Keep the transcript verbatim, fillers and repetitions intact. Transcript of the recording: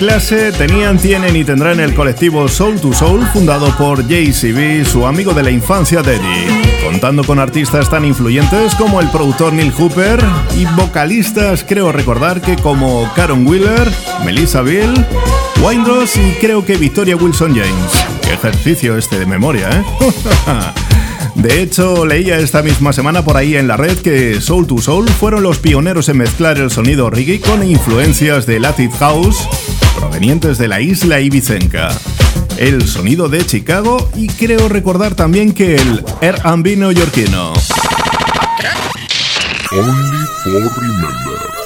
Clase tenían, tienen y tendrán el colectivo Soul to Soul, fundado por J C B, su amigo de la infancia Daddy, contando con artistas tan influyentes como el productor Neil Hooper y vocalistas, creo recordar que como Karen Wheeler, Melissa Bill, Windrose y creo que Victoria Wilson James. Qué ejercicio este de memoria, ¿eh? De hecho, leía esta misma semana por ahí en la red que Soul to Soul fueron los pioneros en mezclar el sonido reggae con influencias de Acid House provenientes de la isla ibicenca, el sonido de Chicago y creo recordar también que el R and B neoyorquino. Only for Remember.